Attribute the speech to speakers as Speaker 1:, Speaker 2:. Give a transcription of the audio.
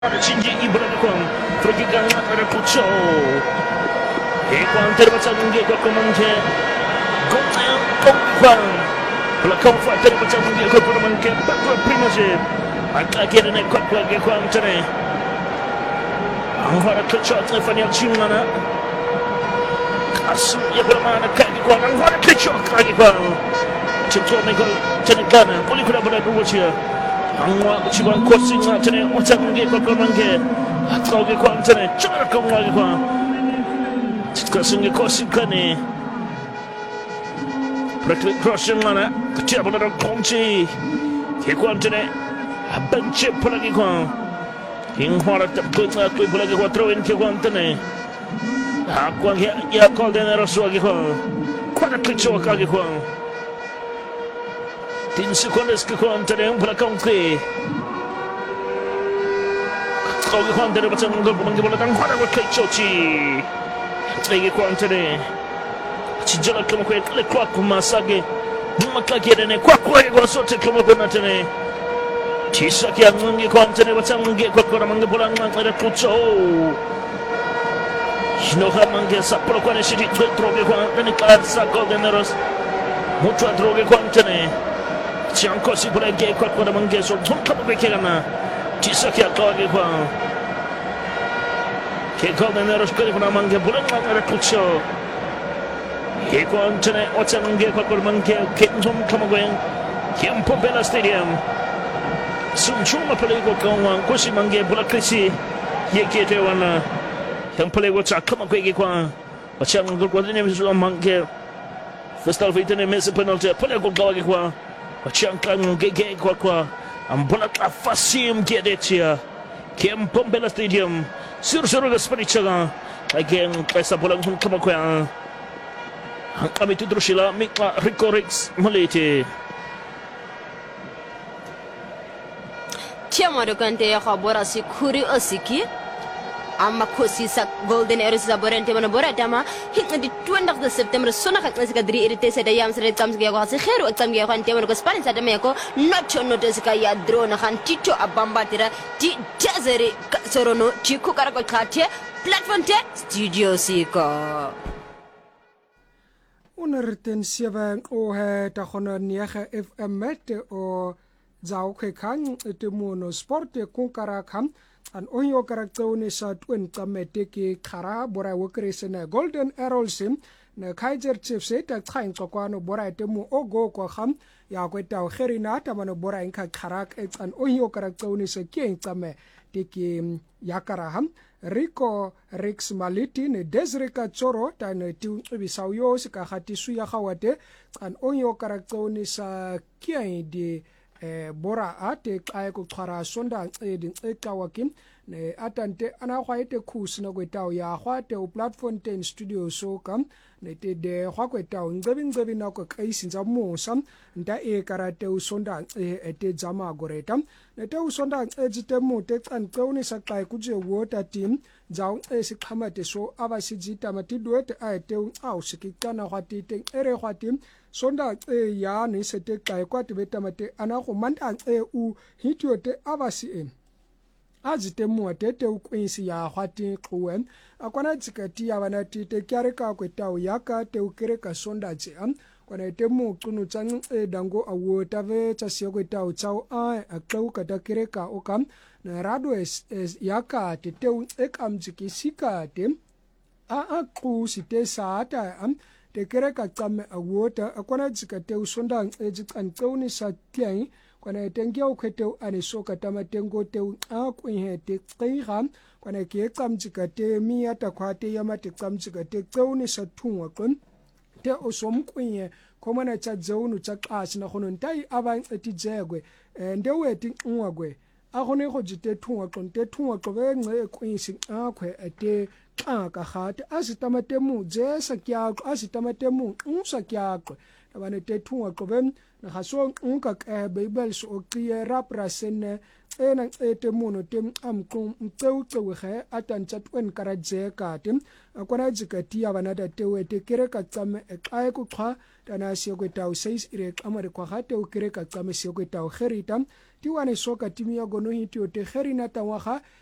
Speaker 1: Cingi Ibrahim pergi ada Pucho Ekwan terbaca mungkin kau kemangke Gongayang Kongfang Belakang fat terbaca mungkin kau kemangke Bakwa Primaje Maka kira naik kuat lagi kuang cene Anghara kecot Nefanya Cimana Kasum ya bermana kaki kuang Anghara kecot lagi kuang Cipto mekau cene kana Boleh kena berada dua cia Angwa kuciban kosin na cene Ucap mungkin kau kemangke Atau ke kuang cene Cakar kau lagi kuang Kasungnya kosin kane Praktik crossing mana Kecil pada kunci Ke kuang cene Benci pelagi kuang Hinghara tepuk Aku pelagi kuang Throw-in ke kuang cene Aku ya kau dene rasu lagi kuang Kuang kecil lagi kuang 10 sekundes ke kuang cene Belakang ke Kau ke kuang cene Macam menggi belakang Kuang kecil ci Lagi kuang cene Cijalah kamu kuat Lekuak masage Maka kira ne Kuak kuang sote kamu guna cene Cisak yang menggi kuang cene Macam menggi kuak kuang menggi pulang Ada kuco Hinoha menggi Sapro kuang Sidi droge kuang Dan ikat sa golden eros Mutua droge kuang cene Ciangko si pula ge kuak kuang menggi So tonka menggi kena Cisak yang kau ge kuang Ke golden eros Kali kuang menggi pulang Ada kuco Kuang cene Macam menggi kuak kuang menggi Kentum kamu kuang Kiampo Bella Stadium Sumchuma pelego kawan kosi mange bola krisi yekete wana yang pelego cakap aku kwa macam gol ni mesti mange first half itu ni mesti penalty pelego kawan kwa macam kan gege kwa ambola tafasim gedetia Kiampo Bella Stadium sur-sur gasparichaga again pesa bola kama kwa kami tu terusila mikla Ricorix Malete
Speaker 2: Chiamaro kante ya khabora si khuri osiki amma kosi sa golden eros sa borante mana borata ma hitna di 20 September sona khakna sika dri irite se da yam sere tam sika ko se khairu atam ge kante mana ko sparin sa da me ko nocho no sika ya drone khan tito abamba tira di jazere sorono chiku kara ko khate platform te studio sika
Speaker 3: Unerten 7 o he ta khona niaga FM met o Zau ke kan te mono sport ko kara kam an onyo karakter sa tuen kamete ke khara bora wokresena golden arrow sim na Kaizer Chiefs ta tsain kwano bora te mo ogo ko kham ya ko ta kherina ta mano bora inka kharak an onyo karakter sa ke tsame te ke yakara ham Rico Rex Maliti ne Desreka Choro ta ne tu bisauyo sika khati suya khawate an onyo karakter sa ke de bora ate kai ko khara sonda edin ekawakin ne atante ana khwaite khus na kwetao ya khwate o platform 10 studio so kam ne te de khwa kwetao ngcebi na ko kaisinza musam nda e karate o sonda ete jama goreta ne te o sonda ejite mu te tsanqoni sa kai kuje water team jaw esikhamate so abasijita matiduete aete au sikikana khwati te ere khwati sonda ya ne sete kai kwati betamate ana go manda u hitiote abasi azite muatete ukwinsi ya khwati qwen akwana tsikati ya bana tite kyare ka kwetao yaka te ukireka sonda tse kwana te mu qunu tsan dango awota ve tsa siyo kwetao tsao aqau kata kireka okam na rado yaka te ekam tsikisika te aqu site saata te kereka tsame awota akwana tsikate usonda tsikantseuni sa tiang kwana tengia ukhete ane soka tamatengo te aquhe te qiga kwana ke tsamtsikate miya ta khwate yama te tsamtsikate tseuni sa thungwa kon te osomqinye khomana tsa dzonu tsa qasi na khono ntai abang etijegwe ndewe ti ngwagwe a gone go jite thungwa kon te thungwa qobe nce kwisi akhwe ate ka khate asitamatemu jesa kyaqo asitamatemu unsa kyaqo abane te thungwa qobe na haso unka bible so oqiye raprasene ena ete muno tem amqum mteu he atantsa twen karaje kate akwana jikati abana da tewe te kereka tsame eqae ku qha tana siyo kwetao 6 ire amare kwa hate o kereka tsame siyo kwetao kherita tiwane soka timi ya gono hitio te kherina tawaha